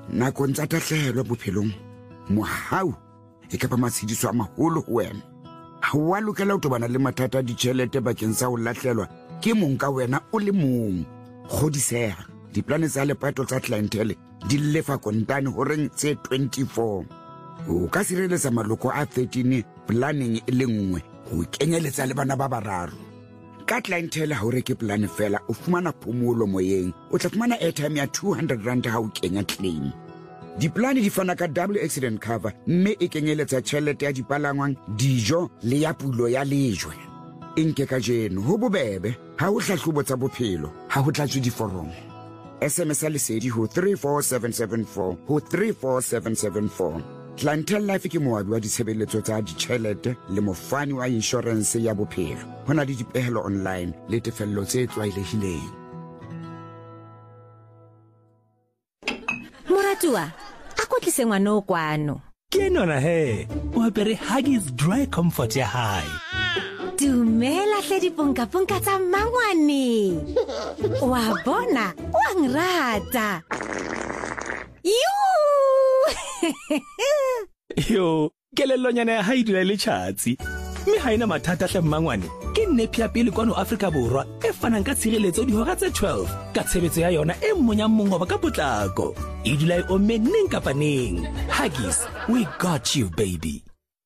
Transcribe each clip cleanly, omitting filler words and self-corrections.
nakong tsa tahlehelo bophelong mohau e ka ba matshediso a maholo ho wena. Ha wa lokela ho tobana le mathata a ditjhelete bakeng sa ho lahlelwa ke mong ka wena o le mong. Kgodiseha, diplane tsa lepato tsa clientele di lefa kontane horeng tse 24. O ka sireletsa maloko a 13 planning e le nngwe ho kenyeletsa le bana ba bararo. Ka clientele ha o reke plane fela o fumana phomolo moyeng, o tla fumana airtime ya 200 rand ha o kenya claim. Diplane di fana ka double accident cover mme e kenyeletsa tjhelete ya dipalangwang, dijo le ya pulo ya lejwe. Nke ka jeno ho bobebe ha o hlahlobo tsa bophelo ha ho tlatswe diforomo. SMS lesedi ho 34774 ho 34774. Clientele Life ke moabi wa ditshebeletso tsa ditjhelete le mofani wa insurance ya bophelo. Ho na le dipehelo online le tefello tse tlwaelehileng. Moratua, a kotlise ngwana o kwano. Ke nona he, o apere Huggies Dry Comfort ya hae. Dumela hle diponka-ponka tsa mmangwane. Wa bona, wa ngrata. Yo, kelellonyana ya hae dula le tjhatsi. Mme ha ena mathata hle mmangwane. Ke nepi ya pele kwano Afrika Borwa e fanang ka tshireletso dihora tse 12 ka tshebetso ya yona e mmonyang mongoba ka potlako. E dula e omme neng kapa neng. Huggies, we got you baby.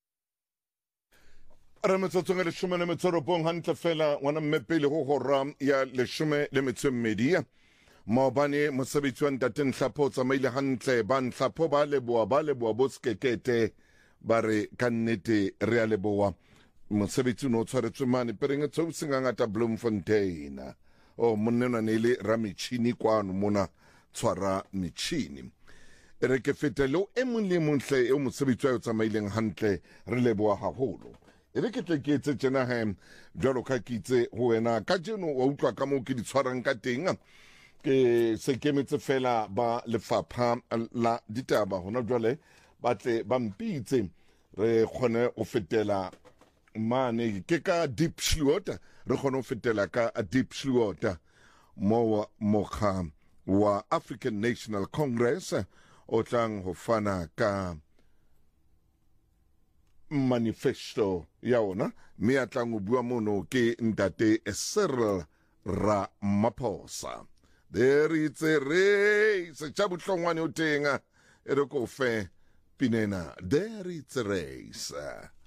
Re metsotso le shume le metsoropong hantle fela wana mmepele go hora ya le shume le metsomedia. Maobane mosebetsi wa ntate Nhlapho tsamaile hantle ba Nhlapho ba leboa botsekekete ba re ka nnete re a leboa. Mosebetsi no tshwaretswe mane pereng tso singa ngata Bloemfontein. O monnena ne le rametšhini kwano mona tshwara metšhini. Re ke fetelo e mong le mong hle e mosebetsi wa tsamaileng hantle re leboa haholo. E re ke tle ke etse tjena he jwalo ka ke itse ho wena ka jeno wa utlwa ka mo ke di tshwarang ka teng. Ke se kemetse fela ba lefapha la ditaba hona jwale batle ba mpitse re khone o fetela mane ke ka Deep Slaughter re khone o fetela ka Deep Slaughter mo mokha wa African National Congress o tlang ho fana ka manifesto ya ona me a tlang o bua mono ke ntate Cyril Ramaphosa. There it's a race. Chabu tlongwane o tenga. Ere ko fe pinena. There it's a race.